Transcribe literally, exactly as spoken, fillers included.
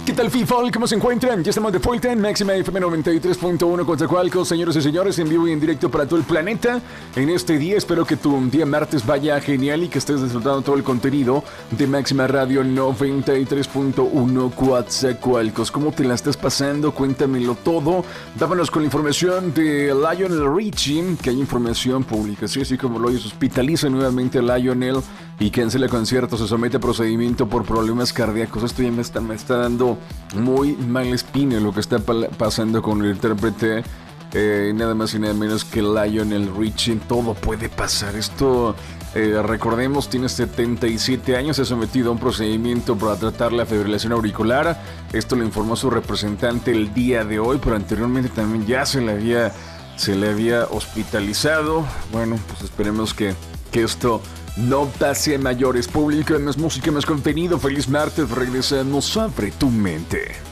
¿Qué tal, FIFA? ¿Cómo se encuentran? Ya estamos de vuelta en Máxima F M noventa y tres punto uno Coatzacoalcos, señores y señores, en vivo y en directo para todo el planeta. En este día espero que tu día martes vaya genial y que estés disfrutando todo el contenido de Máxima Radio noventa y tres punto uno Coatzacoalcos. ¿Cómo te la estás pasando? Cuéntamelo todo. Dámonos con la información de Lionel Richie, que hay información pública, sí, así como lo hizo, hospitaliza nuevamente a Lionel y cancela conciertos, se somete a procedimiento por problemas cardíacos. Esto ya me está, me está dando muy mal espina lo que está pasando con el intérprete, eh, nada más y nada menos que Lionel Richie. Todo puede pasar. Esto, eh, recordemos, tiene setenta y siete años, se ha sometido a un procedimiento para tratar la fibrilación auricular. Esto lo informó su representante el día de hoy, pero anteriormente también ya se le había, se le había hospitalizado. Bueno, pues esperemos que, que esto no pase a mayores. Público, más música, más contenido. Feliz martes, regresamos. Abre tu mente.